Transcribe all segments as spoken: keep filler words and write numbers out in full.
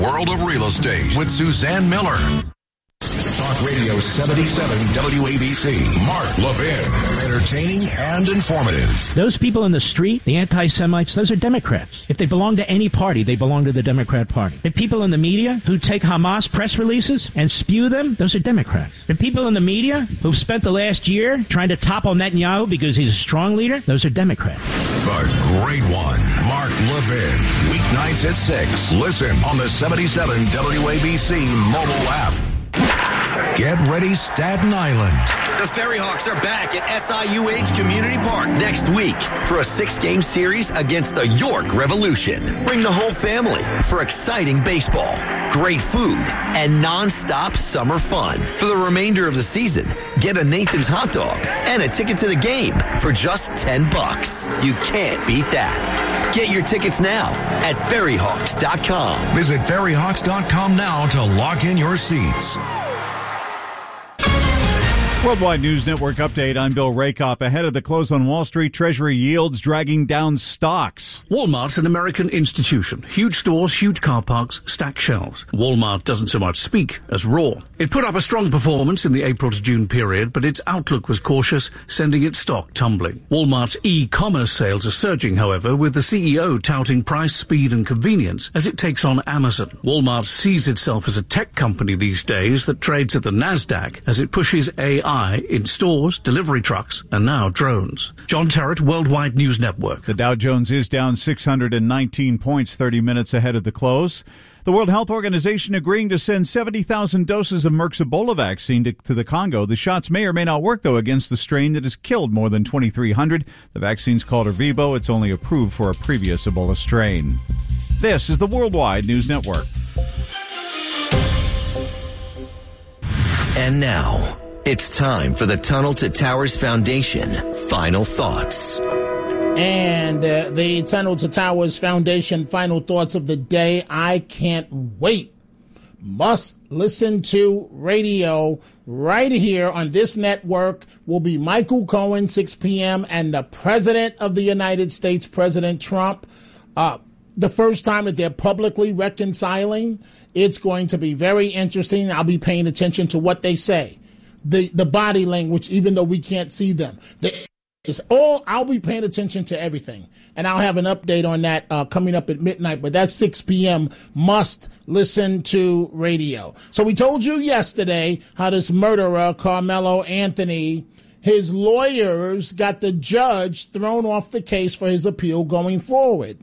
World of Real Estate with Suzanne Miller. Talk Radio seventy-seven W A B C. Mark Levin. Entertaining and informative. Those people in the street, the anti-Semites, those are Democrats. If they belong to any party, they belong to the Democrat Party. The people in the media who take Hamas press releases and spew them, those are Democrats. The people in the media who've spent the last year trying to topple Netanyahu because he's a strong leader, those are Democrats. The great one, Mark Levin. Weeknights at six. Listen on the seventy-seven W A B C mobile app. Get ready, Staten Island. The Ferry Hawks are back at S I U H Community Park next week for a six-game series against the York Revolution. Bring the whole family for exciting baseball, great food, and non-stop summer fun. For the remainder of the season, get a Nathan's hot dog and a ticket to the game for just ten bucks. You can't beat that. Get your tickets now at ferry hawks dot com. Visit ferry hawks dot com now to lock in your seats. Worldwide News Network update. I'm Bill Rakoff. Ahead of the close on Wall Street, Treasury yields dragging down stocks. Walmart's an American institution. Huge stores, huge car parks, stacked shelves. Walmart doesn't so much speak as roar. It put up a strong performance in the April to June period, but its outlook was cautious, sending its stock tumbling. Walmart's e-commerce sales are surging, however, with the C E O touting price, speed, and convenience as it takes on Amazon. Walmart sees itself as a tech company these days that trades at the NASDAQ as it pushes A I in stores, delivery trucks, and now drones. John Terrett, Worldwide News Network. The Dow Jones is down six hundred nineteen points, thirty minutes ahead of the close. The World Health Organization agreeing to send seventy thousand doses of Merck's Ebola vaccine to, to the Congo. The shots may or may not work, though, against the strain that has killed more than twenty-three hundred. The vaccine's called Ervivo. It's only approved for a previous Ebola strain. This is the Worldwide News Network. And now, it's time for the Tunnel to Towers Foundation Final Thoughts. And uh, the Tunnel to Towers Foundation Final Thoughts of the day. I can't wait. Must listen to radio right here on this network will be Michael Cohen, six p.m., and the President of the United States, President Trump. Uh, the first time that they're publicly reconciling. It's going to be very interesting. I'll be paying attention to what they say. The the body language, even though we can't see them. The, it's all, I'll be paying attention to everything. And I'll have an update on that uh, coming up at midnight. But that's six p.m. Must listen to radio. So we told you yesterday how this murderer, Carmelo Anthony, his lawyers got the judge thrown off the case for his appeal going forward.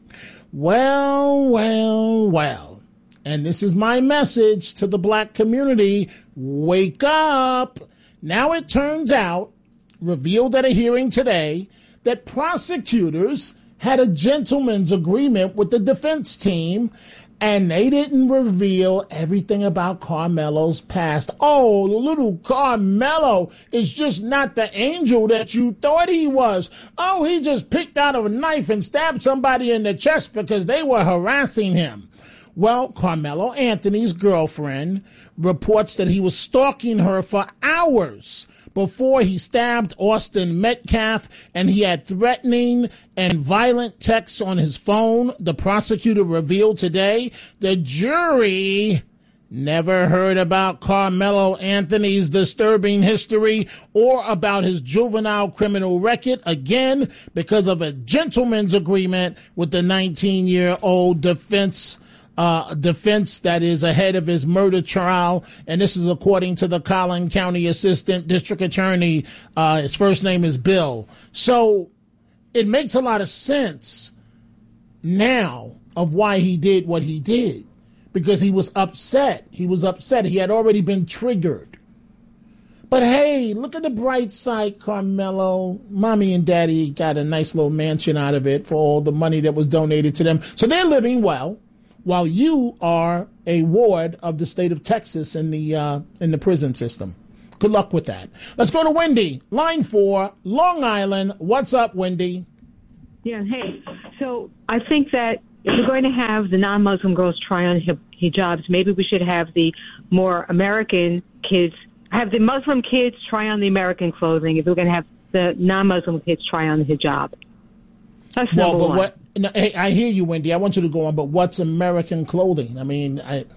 Well, well, well. And this is my message to the black community. Wake up. Now it turns out, revealed at a hearing today, that prosecutors had a gentleman's agreement with the defense team, and they didn't reveal everything about Carmelo's past. Oh, little Carmelo is just not the angel that you thought he was. Oh, he just picked out a knife and stabbed somebody in the chest because they were harassing him. Well, Carmelo Anthony's girlfriend reports that he was stalking her for hours before he stabbed Austin Metcalf, and he had threatening and violent texts on his phone. The prosecutor revealed today the jury never heard about Carmelo Anthony's disturbing history or about his juvenile criminal record, again, because of a gentleman's agreement with the nineteen-year-old defense Uh, defense that is ahead of his murder trial. And this is according to the Collin County Assistant District Attorney. Uh, his first name is Bill. So it makes a lot of sense now of why he did what he did, because he was upset. He was upset. He had already been triggered. But hey, look at the bright side, Carmelo. Mommy and daddy got a nice little mansion out of it for all the money that was donated to them. So they're living well, while you are a ward of the state of Texas in the uh, in the prison system. Good luck with that. Let's go to Wendy, line four, Long Island. What's up, Wendy? Yeah, hey. So I think that if we're going to have the non-Muslim girls try on hijabs, maybe we should have the more American kids, have the Muslim kids try on the American clothing if we're going to have the non-Muslim kids try on the hijab. That's well, number but one. What, No, hey, I hear you, Wendy. I want you to go on, but what's American clothing? I mean, I